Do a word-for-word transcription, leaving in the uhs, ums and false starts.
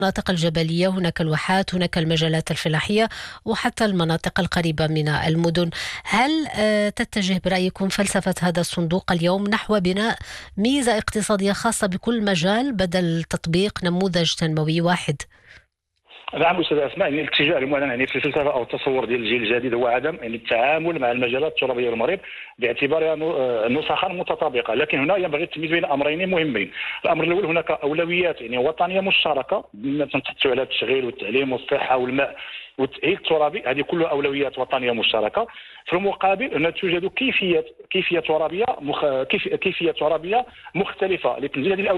المناطق الجبلية، هناك الواحات، هناك المجالات الفلاحية، وحتى المناطق القريبة من المدن. هل آه، تتجه برأيكم فلسفة هذا الصندوق اليوم نحو بناء ميزة اقتصادية خاصة بكل مجال بدل تطبيق نموذج تنموي واحد؟ نعم استاذ اسماء، يعني الاتجاه المعلن يعني في الفلسفه او التصور ديال الجيل الجديد هو عدم يعني التعامل مع المجالات الترابيه للمريض باعتبارها نسخا متطابقه، لكن هنا ينبغي التمييز بين امرين مهمين. الامر الاول، هناك اولويات يعني وطنيه مشتركه تنتهي على التشغيل والتعليم والصحه والماء والتاهيل الترابي، هذه كلها اولويات وطنيه مشتركه. في المقابل هنا توجد كيفيه كيفيه ترابيه مخ... كيف... كيفيه ترابيه مختلفه لتنزيل هذه